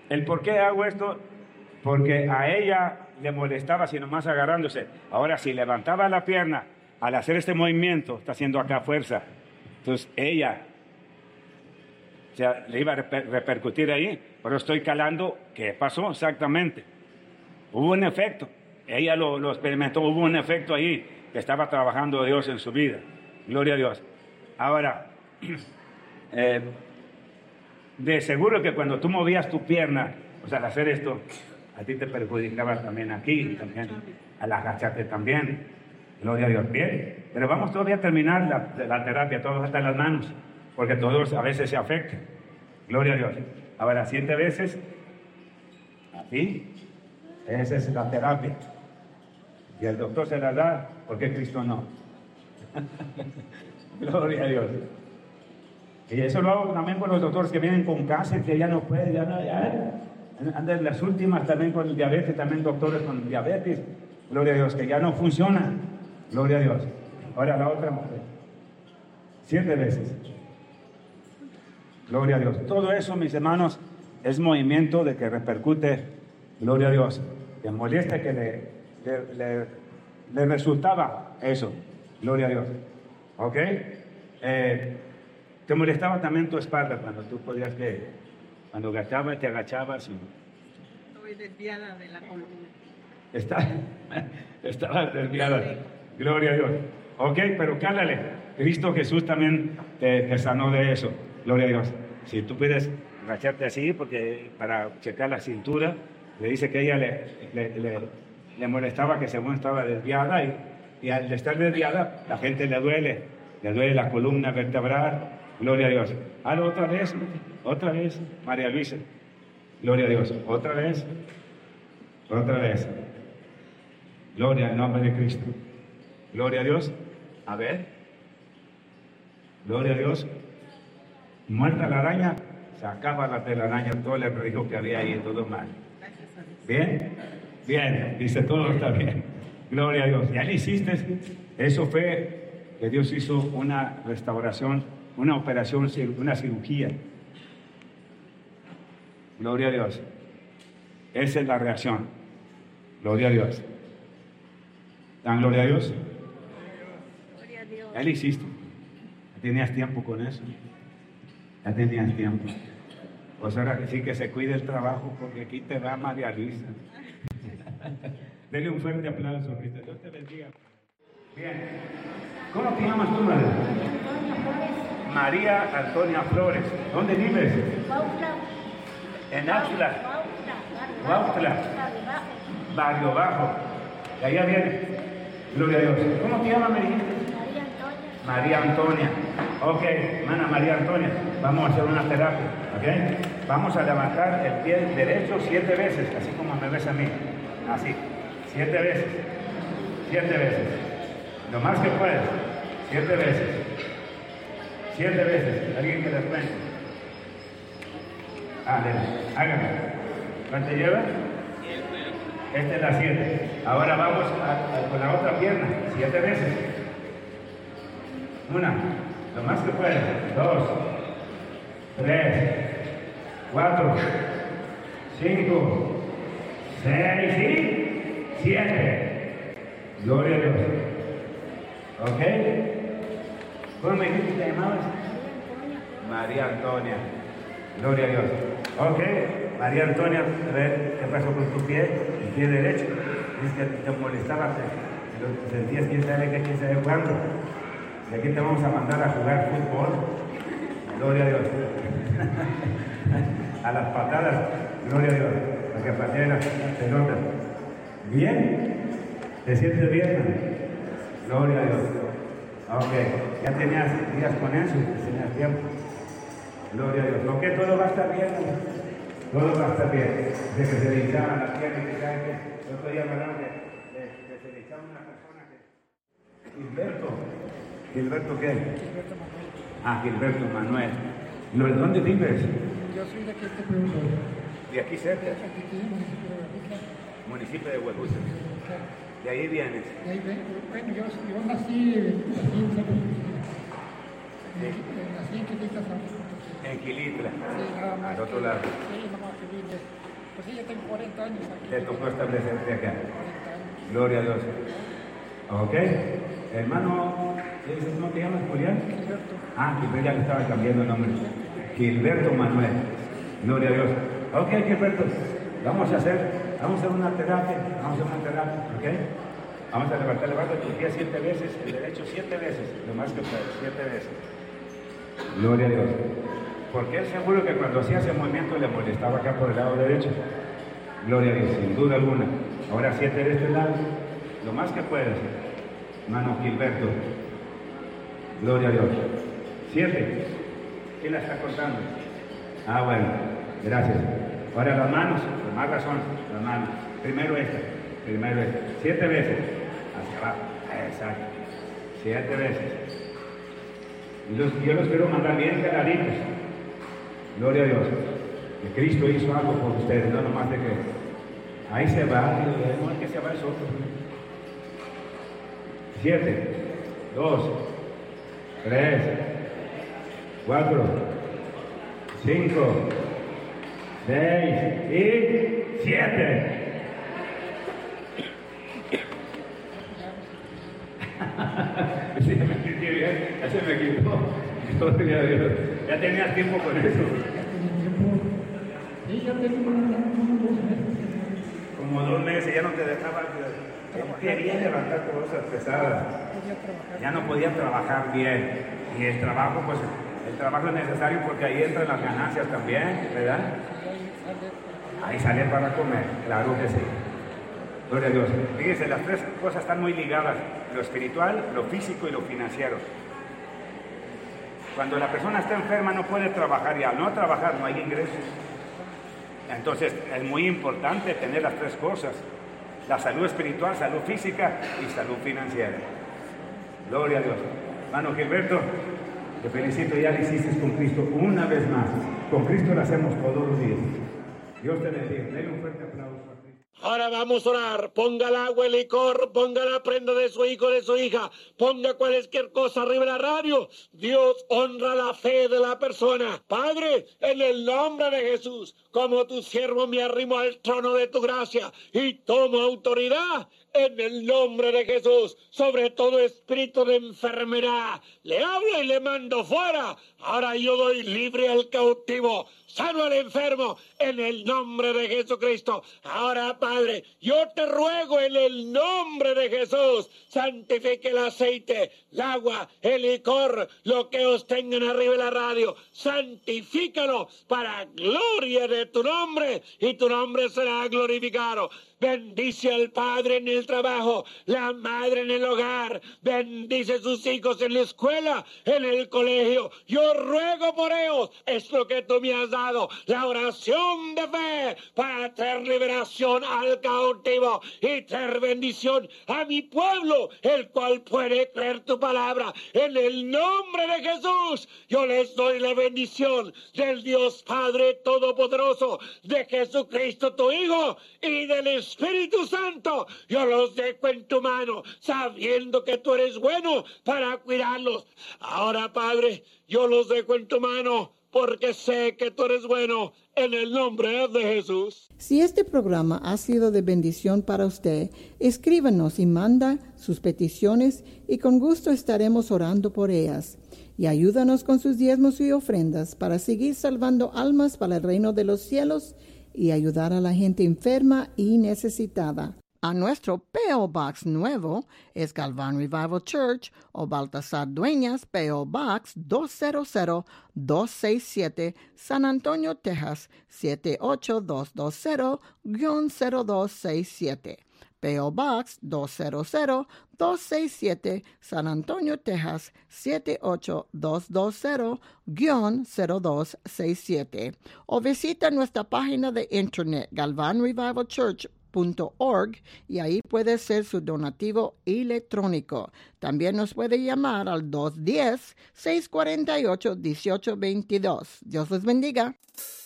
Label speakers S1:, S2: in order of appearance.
S1: ¿El por qué hago esto? Porque a ella le molestaba si nomás agarrándose. Ahora, si levantaba la pierna al hacer este movimiento, está haciendo acá fuerza. Entonces, ella, o sea, le iba a repercutir ahí. Pero estoy calando qué pasó exactamente. Hubo un efecto. Ella lo experimentó. Hubo un efecto ahí que estaba trabajando Dios en su vida. Gloria a Dios. Ahora, de seguro que cuando tú movías tu pierna, o sea, al hacer esto, a ti te perjudicaba también aquí, también al agacharte también. Gloria a Dios. Bien, pero vamos todavía a terminar la terapia, todos hasta las manos, porque todos a veces se afectan. Gloria a Dios. Ahora, 7 veces, así, esa es la terapia. Y el doctor se la da, porque Cristo no. Gloria a Dios. Y eso lo hago también con los doctores que vienen con cáncer, que ya no pueden, ya andan las últimas también con el diabetes, también doctores con diabetes. Gloria a Dios, que ya no funcionan. Gloria a Dios. Ahora la otra mujer. 7 veces. Gloria a Dios. Todo eso, mis hermanos, es movimiento de que repercute. Gloria a Dios. Que molesta, que le resultaba eso. Gloria a Dios. ¿Ok? Te molestaba también tu espalda cuando tú podías que, cuando agachabas, te agachabas.
S2: Estoy desviada de la columna.
S1: Estaba desviada. Gloria a Dios. Ok, pero cálale. Cristo Jesús también te sanó de eso. Gloria a Dios. Si tú puedes agacharte así, porque para checar la cintura, le dice que ella le molestaba que según estaba desviada y al estar desviada, la gente le duele la columna vertebral. Gloria a Dios. Hazlo otra vez, María Luisa. Gloria a Dios. Otra vez. Gloria al nombre de Cristo. Gloria a Dios. A ver. Gloria a Dios. Muerta la araña, sacaba la telaraña, todo el riesgo que había ahí, todo mal. ¿Bien? Bien, dice, todo está bien. Gloria a Dios. ¿Ya le hiciste? Eso fue que Dios hizo una restauración, una operación, una cirugía. Gloria a Dios. Esa es la reacción. Gloria a Dios. ¿Dan gloria a Dios?
S2: Gloria a Dios.
S1: Ya le hiciste. Ya tenías tiempo con eso. Ya tenías tiempo. Pues ahora que sí que se cuide el trabajo, porque aquí te va María Luisa. Dele un fuerte aplauso, Cristo. Dios te bendiga. Bien. ¿Cómo te llamas tú, madre? María Antonia Flores. ¿Dónde vives?
S3: Cuautla.
S1: En Áchila.
S3: Cuautla.
S1: Barrio Bajo. De allá viene. Gloria a Dios. ¿Cómo te llamas, me dijiste?
S3: María Antonia.
S1: María Antonia. Ok, hermana María Antonia, vamos a hacer una terapia, ¿ok? Vamos a levantar el pie derecho 7 veces, así como me ves a mí. Así, 7 veces. 7 veces. Lo más que puedes. 7 veces. 7 veces. ¿Alguien que les cuente? Háganlo. ¿Cuánto lleva? Esta es la 7. Ahora vamos con la otra pierna, 7 veces. 1, lo más que puedas. 2, 3, 4, 5, 6 y 7. Gloria a Dios. ¿Ok? ¿Cómo me dijiste que te llamabas? María Antonia. Gloria a Dios. Ok, María Antonia, a ver qué pasó con tu pie, el pie derecho. Dices que te molestaba, te sentías quién sabe cuándo. Y aquí te vamos a mandar a jugar fútbol. Gloria a Dios. A las patadas. Gloria a Dios. Para que pateen las pelotas. ¿Bien? ¿Te sientes bien? Gloria a Dios. Ok. Ya tenías días con eso y tenías tiempo. Gloria a Dios. ¿No que todo va a estar bien? Todo va a estar bien. De que se le hinchaba la pierna y que sabe que el otro día me hablaron de se le hinchaba una persona que... ¿Gilberto qué?
S4: Gilberto Manuel.
S1: Gilberto Manuel. ¿Dónde vives?
S4: Yo soy de aquí, este pueblo.
S1: De aquí cerca.
S4: Aquí, municipio
S1: Municipio de
S4: de Huehuca.
S1: Huehuca. De ahí vienes.
S4: De ahí ven. Bueno, yo nací en San Luis. Nací en Quilitla, San Luis.
S1: En Quilitla.
S4: Sí, nada más.
S1: Al otro lado.
S4: Sí, nada más que vine tengo 40 años aquí.
S1: Te tocó establecerte acá.
S4: 40 años.
S1: Gloria a Dios. Ok. Hermano, ¿no te llamas Julián?
S4: Gilberto.
S1: Ah, Gilberto, ya le estaba cambiando el nombre. Gilberto Manuel. Gloria a Dios. Ok, Gilberto. Vamos a hacer una terapia. ¿Ok? Vamos a levantar tu pie 7 veces, el derecho 7 veces, lo más que puedas, 7 veces. Gloria a Dios. Porque es seguro que cuando hacía ese movimiento le molestaba acá por el lado derecho. Gloria a Dios, sin duda alguna. Ahora 7 de este lado, lo más que puedas. Mano Gilberto. Gloria a Dios. 7. ¿Quién la está contando? Ah, bueno, gracias. Ahora las manos, con más razón, las manos. Primero esta. 7 veces. Hacia abajo. Exacto. 7 veces. Yo los quiero mandar bien caladitos. Gloria a Dios. Que Cristo hizo algo por ustedes, no nomás de que ahí se va, no es que se va el otro. 7, 2, 3, 4, 5, 6 y 7. Ya se me quitó. Gloria a Dios. Ya tenías tiempo con eso.
S4: Sí, ya tengo unos 2 meses.
S1: Como 2 meses, ya no te dejaba. No quería levantar cosas pesadas. Ya no podía trabajar bien. Y el trabajo, pues, el trabajo es necesario porque ahí entran las ganancias también, ¿verdad? Ahí sale para comer, claro que sí. Gloria a Dios. Fíjense, las 3 cosas están muy ligadas: lo espiritual, lo físico y lo financiero. Cuando la persona está enferma no puede trabajar, y al no trabajar no hay ingresos. Entonces es muy importante tener las 3 cosas: la salud espiritual, salud física y salud financiera. Gloria a Dios. Hermano Gilberto, te felicito, ya lo hiciste con Cristo una vez más. Con Cristo lo hacemos todos los días. Dios te bendiga. Denle un fuerte aplauso a Cristo.
S5: Ahora vamos a orar. Ponga el agua, el licor, ponga la prenda de su hijo, de su hija, ponga cualquier cosa arriba de la radio. Dios honra la fe de la persona. Padre, en el nombre de Jesús, como tu siervo me arrimo al trono de tu gracia y tomo autoridad en el nombre de Jesús sobre todo espíritu de enfermedad. Le hablo y le mando fuera. Ahora yo doy libre al cautivo, sano al enfermo, en el nombre de Jesucristo. Ahora, Padre, yo te ruego en el nombre de Jesús, santifique el aceite, el agua, el licor, lo que os tengan arriba de la radio, santifícalo para gloria de tu nombre, y tu nombre será glorificado. Bendice al padre en el trabajo, la madre en el hogar, bendice a sus hijos en la escuela, en el colegio. Yo ruego por ellos, es lo que tú me has dado, la oración de fe para traer liberación al cautivo y traer bendición a mi pueblo, el cual puede creer tu palabra. En el nombre de Jesús, yo les doy la bendición del Dios Padre Todopoderoso, de Jesucristo tu Hijo y del Espíritu Santo. Yo los dejo en tu mano, sabiendo que tú eres bueno para cuidarlos. Ahora, Padre, yo los dejo en tu mano, porque sé que tú eres bueno, en el nombre de Jesús.
S6: Si este programa ha sido de bendición para usted, escríbanos y manda sus peticiones y con gusto estaremos orando por ellas. Y ayúdanos con sus diezmos y ofrendas para seguir salvando almas para el reino de los cielos y ayudar a la gente enferma y necesitada. A nuestro P.O. Box nuevo es Galvan Revival Church o Baltasar Dueñas, P.O. Box 200-267, San Antonio, Texas 78220-0267. P.O. Box 200-267, San Antonio, Texas 78220-0267. O visita nuestra página de internet galvanrevivalchurch.org y ahí puede hacer su donativo electrónico. También nos puede llamar al 210-648-1822. Dios les bendiga.